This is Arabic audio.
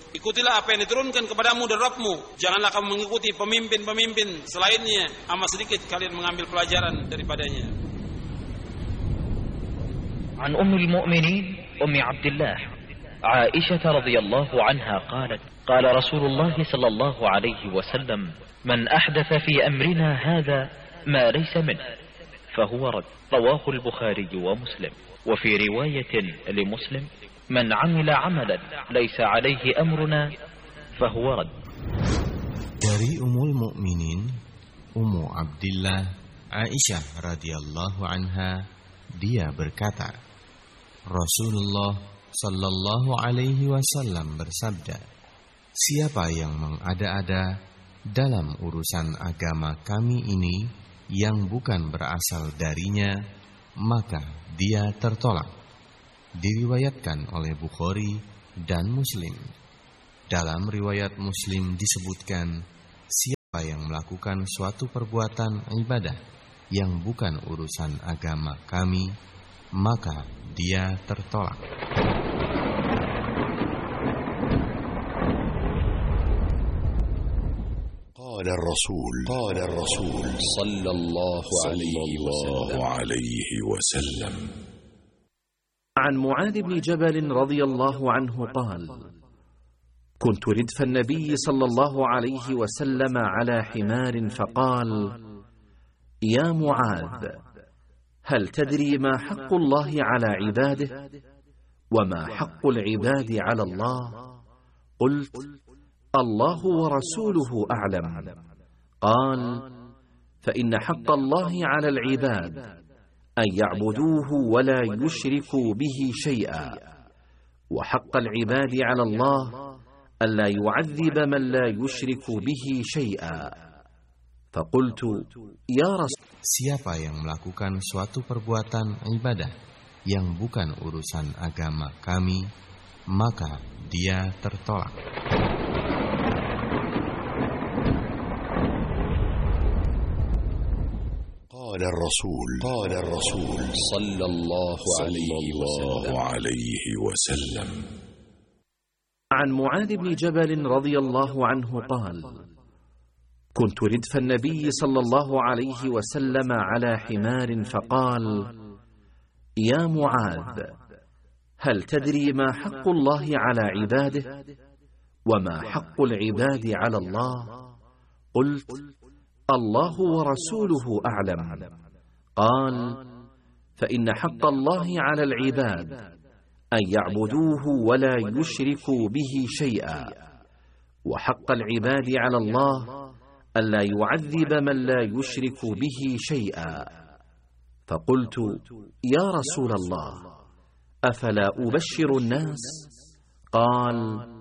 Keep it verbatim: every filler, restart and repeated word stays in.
Ikutilah apa yang diturunkan kepadamu dari Rabbmu. Janganlah kamu mengikuti pemimpin-pemimpin selainnya. Amat sedikit kalian mengambil pelajaran daripadanya. An Ummul Mu'minin Ummi Abdullah Aisyah radhiyallahu anha qalat qala Rasulullah sallallahu alaihi wasallam man ahdatha fi amrina hadha ma laysa min fahuwa rad. Rawahu al-Bukhari wa Muslim. Wa fi riwayatin li Muslim man 'amila 'amalan laysa 'alayhi amruna fahuwa rad. Dari Ummul Mukminin Ummu Abdillah Aisyah radhiyallahu anha, dia berkata, Rasulullah sallallahu alaihi wasallam bersabda, siapa yang mengada-ada dalam urusan agama kami ini yang bukan berasal darinya, maka dia tertolak. Diriwayatkan oleh Bukhari dan Muslim. Dalam riwayat Muslim disebutkan, siapa yang melakukan suatu perbuatan ibadah yang bukan urusan agama kami, maka dia tertolak. Qala Rasul Qala Rasul sallallahu alaihi wasallam. عن معاذ بن جبل رضي الله عنه قال كنت ردف النبي صلى الله عليه وسلم على حمار فقال يا معاذ هل تدري ما حق الله على عباده وما حق العباد على الله؟ قلت الله ورسوله أعلم. قال فإن حق الله على العباد أن يعبدوه ولا يشركوا به شيئا، وحق العباد على الله ألا يعذب من لا يشرك به شيئا. فقلت يا رسول. Siapa yang melakukan suatu perbuatan ibadah yang bukan urusan agama kami, maka dia tertolak. قال الرسول قال الرسول صلى الله عليه وسلم. عن معاذ بن جبل رضي الله عنه قال كنت ردف النبي صلى الله عليه وسلم على حمار فقال يا معاذ هل تدري ما حق الله على عباده وما حق العباد على الله؟ قلت الله ورسوله أعلم. قال فإن حق الله على العباد أن يعبدوه ولا يشركوا به شيئا، وحق العباد على الله ألا يعذب من لا يشرك به شيئا. فقلت يا رسول الله أفلا أبشر الناس؟ قال